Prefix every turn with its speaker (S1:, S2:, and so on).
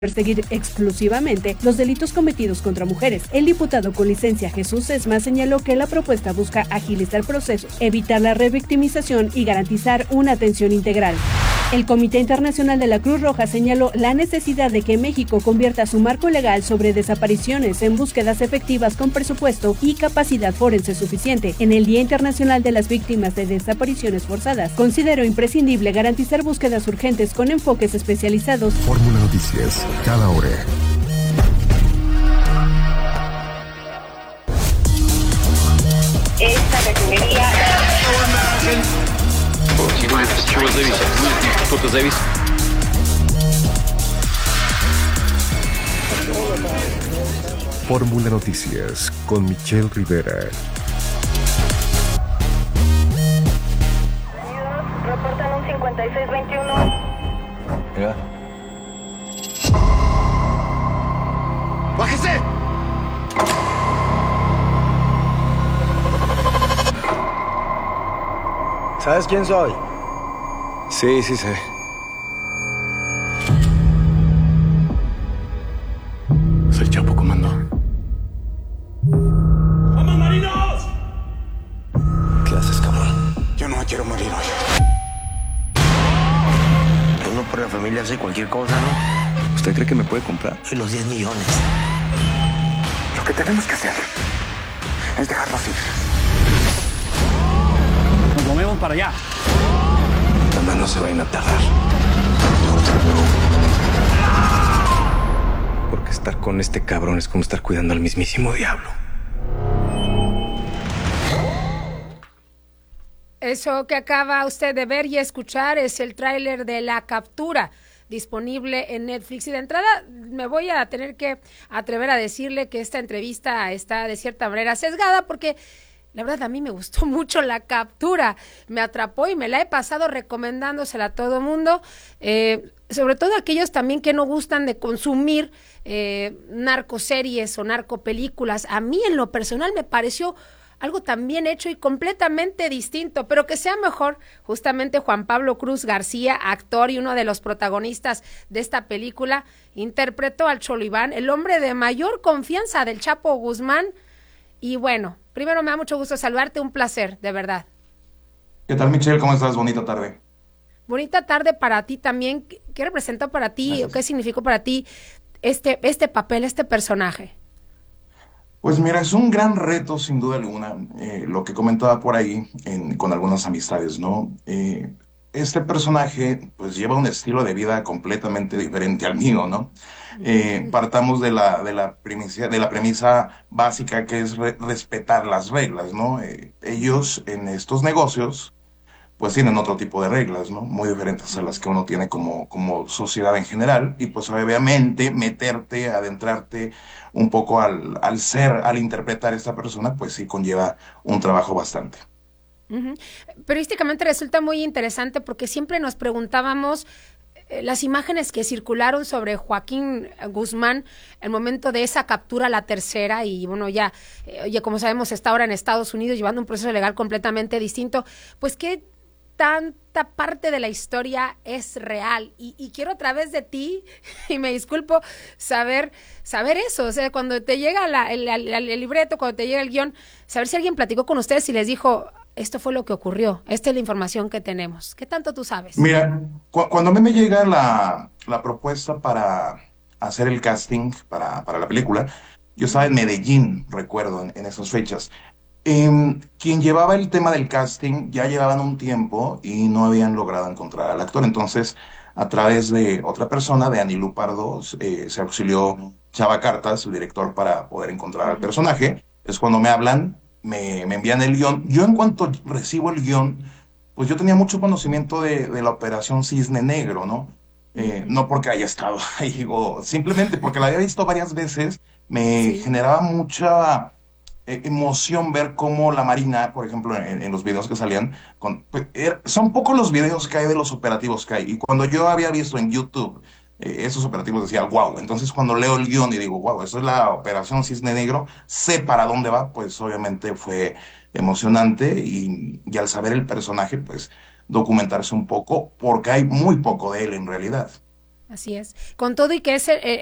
S1: perseguir exclusivamente los delitos cometidos contra mujeres. El diputado con licencia Jesús Sesma señaló que la propuesta busca agilizar procesos, evitar la revictimización y garantizar una atención integral. El Comité Internacional de la Cruz Roja señaló la necesidad de que México convierta su marco legal sobre desapariciones en búsquedas efectivas con presupuesto y capacidad forense suficiente. En el Día Internacional de las Víctimas de Desapariciones Forzadas, consideró imprescindible garantizar búsquedas urgentes con enfoques especializados.
S2: Fórmula Noticias, cada hora.
S3: Esta refinería...
S2: Fórmula Noticias con Michelle Rivera.
S3: Reportan un 5621.
S4: Mira.
S5: ¡Bájese!
S4: ¿Sabes quién soy?
S5: Sí, sí sé. Soy Chapo, comando.
S6: ¡Vamos, marinos!
S5: ¿Qué haces, cabrón?
S7: Yo no me quiero morir hoy.
S4: Uno por la familia hace cualquier cosa, ¿no?
S5: ¿Usted cree que me puede comprar?
S4: Y los 10 millones.
S7: Lo que tenemos que hacer es dejarlos ir.
S6: Nos movemos para allá.
S5: Nada más no se vayan a tardar. Porque estar con este cabrón es como estar cuidando al mismísimo diablo.
S8: Eso que acaba usted de ver y escuchar es el tráiler de La Captura, disponible en Netflix. Y de entrada me voy a tener que atrever a decirle que esta entrevista está de cierta manera sesgada porque la verdad a mí me gustó mucho La Captura, me atrapó y me la he pasado recomendándosela a todo mundo, sobre todo aquellos también que no gustan de consumir narcoseries o narcopelículas. A mí en lo personal me pareció algo tan bien hecho y completamente distinto, pero que sea mejor. Justamente Juan Pablo Cruz García, actor y uno de los protagonistas de esta película, interpretó al Cholo Iván, el hombre de mayor confianza del Chapo Guzmán. Y bueno, primero me da mucho gusto saludarte, un placer, de verdad.
S9: ¿Qué tal, Michelle? ¿Cómo estás? Bonita tarde.
S8: Bonita tarde para ti también. ¿Qué representó para ti?
S9: Gracias.
S8: ¿O qué significó para ti este papel, este personaje?
S9: Pues mira, es un gran reto, sin duda alguna, lo que comentaba por ahí con algunas amistades, ¿no? Este personaje, pues, lleva un estilo de vida completamente diferente al mío, ¿no? Partamos de la premisa básica que es respetar las reglas, ¿no? Ellos en estos negocios pues tienen otro tipo de reglas, ¿no? Muy diferentes a las que uno tiene como sociedad en general, y pues obviamente adentrarte un poco al interpretar a esta persona, pues sí conlleva un trabajo bastante.
S8: Uh-huh. Periodísticamente resulta muy interesante porque siempre nos preguntábamos las imágenes que circularon sobre Joaquín Guzmán el momento de esa captura, la tercera, y bueno, ya como sabemos está ahora en Estados Unidos llevando un proceso legal completamente distinto. Pues qué tanta parte de la historia es real, y quiero a través de ti, y me disculpo, saber eso, o sea, cuando te llega el libreto, cuando te llega el guión, saber si alguien platicó con ustedes y les dijo, esto fue lo que ocurrió, esta es la información que tenemos. ¿Qué tanto tú sabes?
S9: Mira, cuando a mí me llega la propuesta para hacer el casting para la película, yo estaba en Medellín, recuerdo, en esas fechas. Quien llevaba el tema del casting ya llevaban un tiempo y no habían logrado encontrar al actor. Entonces, a través de otra persona, de Anilú Pardo, se auxilió Chava Cartas, su director, para poder encontrar al personaje. Es cuando me hablan, me envían el guión. Yo, en cuanto recibo el guión, pues yo tenía mucho conocimiento de la Operación Cisne Negro, ¿no? No porque haya estado ahí, digo, simplemente porque la había visto varias veces. Me generaba mucha emoción ver cómo la Marina, por ejemplo, en los videos que salían, pues, son pocos los videos que hay de los operativos que hay, y cuando yo había visto en YouTube esos operativos decía, wow, entonces cuando leo el guión y digo, wow, eso es la Operación Cisne Negro, sé para dónde va, pues obviamente fue emocionante, y al saber el personaje, pues documentarse un poco, porque hay muy poco de él en realidad.
S8: Así es. Con todo y que es